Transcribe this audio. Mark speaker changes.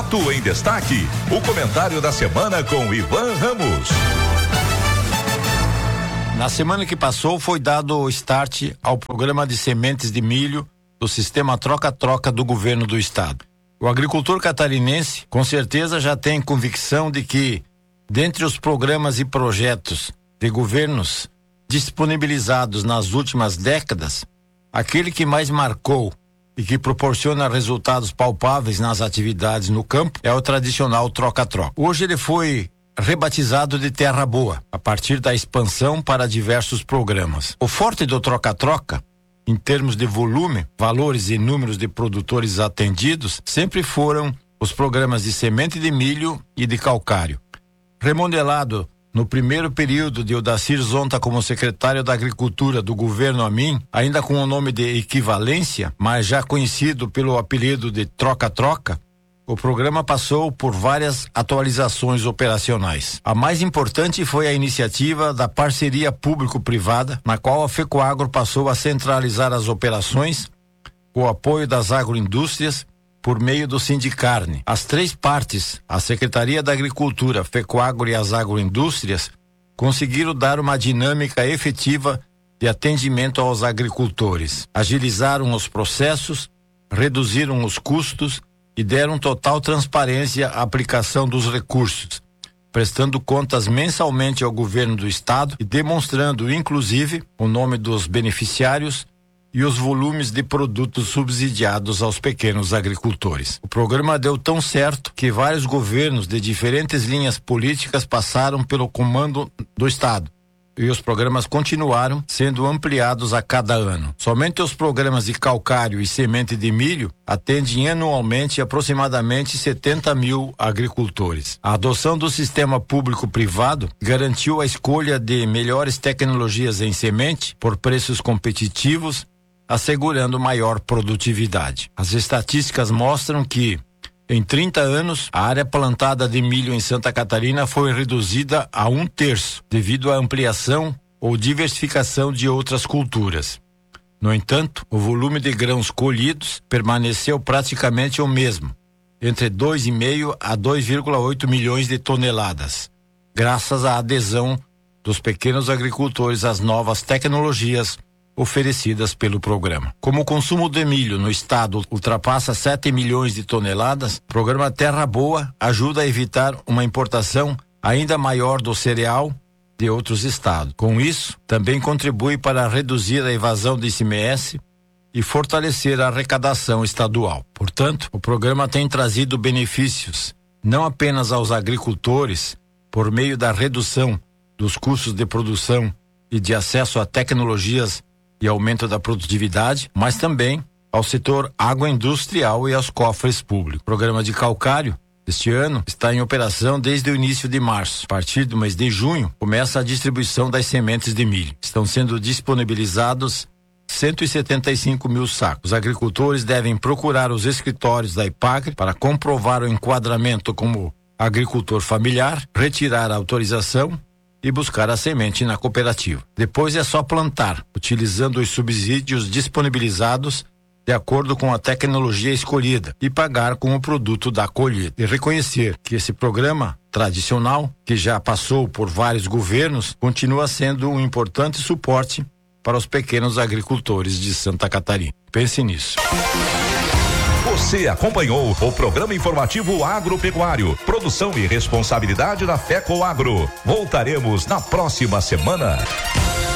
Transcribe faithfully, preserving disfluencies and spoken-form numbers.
Speaker 1: Fato em Destaque, o comentário da semana com Ivan Ramos.
Speaker 2: Na semana que passou foi dado o start ao programa de sementes de milho do sistema troca-troca do governo do estado. O agricultor catarinense com certeza já tem convicção de que, dentre os programas e projetos de governos disponibilizados nas últimas décadas, aquele que mais marcou e que proporciona resultados palpáveis nas atividades no campo é o tradicional troca-troca. Hoje ele foi rebatizado de Terra Boa, a partir da expansão para diversos programas. O forte do troca-troca, em termos de volume, valores e números de produtores atendidos, sempre foram os programas de semente de milho e de calcário. Remodelado no primeiro período de Odacir Zonta como secretário da Agricultura do governo Amin, ainda com o nome de Equivalência, mas já conhecido pelo apelido de Troca-Troca, o programa passou por várias atualizações operacionais. A mais importante foi a iniciativa da parceria público-privada, na qual a FECOAGRO passou a centralizar as operações, com o apoio das agroindústrias, por meio do Sindicarne. As três partes, a Secretaria da Agricultura, FECOAGRO e as agroindústrias, conseguiram dar uma dinâmica efetiva de atendimento aos agricultores. Agilizaram os processos, reduziram os custos e deram total transparência à aplicação dos recursos, prestando contas mensalmente ao governo do estado e demonstrando, inclusive, o nome dos beneficiários e os volumes de produtos subsidiados aos pequenos agricultores. O programa deu tão certo que vários governos de diferentes linhas políticas passaram pelo comando do estado. E os programas continuaram sendo ampliados a cada ano. Somente os programas de calcário e semente de milho atendem anualmente aproximadamente setenta mil agricultores. A adoção do sistema público-privado garantiu a escolha de melhores tecnologias em semente por preços competitivos, assegurando maior produtividade. As estatísticas mostram que, em trinta anos, a área plantada de milho em Santa Catarina foi reduzida a um terço, devido à ampliação ou diversificação de outras culturas. No entanto, o volume de grãos colhidos permaneceu praticamente o mesmo, entre dois vírgula cinco a dois vírgula oito milhões de toneladas, graças à adesão dos pequenos agricultores às novas tecnologias oferecidas pelo programa. Como o consumo de milho no estado ultrapassa sete milhões de toneladas, o programa Terra Boa ajuda a evitar uma importação ainda maior do cereal de outros estados. Com isso, também contribui para reduzir a evasão de I C M S e fortalecer a arrecadação estadual. Portanto, o programa tem trazido benefícios não apenas aos agricultores por meio da redução dos custos de produção e de acesso a tecnologias e aumento da produtividade, mas também ao setor agroindustrial e aos cofres públicos. O programa de calcário deste ano está em operação desde o início de março. A partir do mês de junho, começa a distribuição das sementes de milho. Estão sendo disponibilizados cento e setenta e cinco mil sacos. Os agricultores devem procurar os escritórios da IPAGRE para comprovar o enquadramento como agricultor familiar, retirar a autorização e buscar a semente na cooperativa. Depois é só plantar, utilizando os subsídios disponibilizados de acordo com a tecnologia escolhida e pagar com o produto da colheita. E reconhecer que esse programa tradicional, que já passou por vários governos, continua sendo um importante suporte para os pequenos agricultores de Santa Catarina. Pense nisso.
Speaker 1: Você acompanhou o programa informativo agropecuário, produção e responsabilidade da FECOAGRO. Voltaremos na próxima semana.